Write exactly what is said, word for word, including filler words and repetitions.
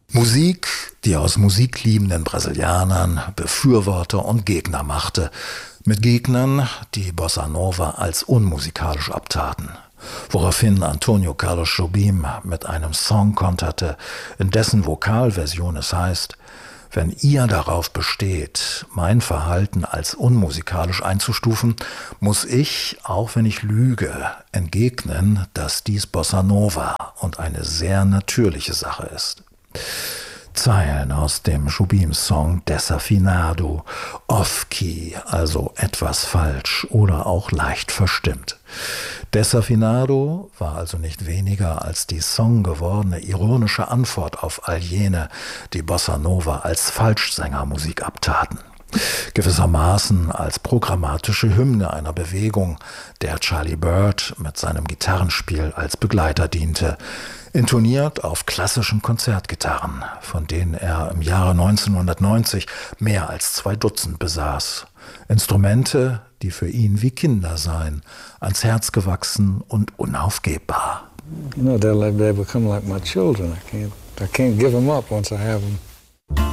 Musik, die aus musikliebenden Brasilianern Befürworter und Gegner machte, mit Gegnern, die Bossa Nova als unmusikalisch abtaten. Woraufhin Antônio Carlos Jobim mit einem Song konterte, in dessen Vokalversion es heißt: Wenn ihr darauf besteht, mein Verhalten als unmusikalisch einzustufen, muss ich, auch wenn ich lüge, entgegnen, dass dies Bossa Nova und eine sehr natürliche Sache ist. Zeilen aus dem Jobim-Song Desafinado, off-key, also etwas falsch oder auch leicht verstimmt. Desafinado war also nicht weniger als die songgewordene ironische Antwort auf all jene, die Bossa Nova als Falschsängermusik abtaten. Gewissermaßen als programmatische Hymne einer Bewegung, der Charlie Byrd mit seinem Gitarrenspiel als Begleiter diente, intoniert auf klassischen Konzertgitarren, von denen er im Jahre neunzehnhundertneunzig mehr als zwei Dutzend besaß. Instrumente, die für ihn wie Kinder seien, ans Herz gewachsen und unaufgebbar. You know, they'll, they become like my children. I can't, I can't give them up once I have them.